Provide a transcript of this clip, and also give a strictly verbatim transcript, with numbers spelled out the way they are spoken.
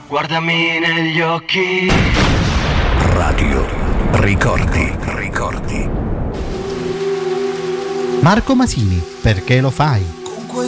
guardami negli occhi. Radio Ricordi, ricordi. Marco Masini, perché lo fai?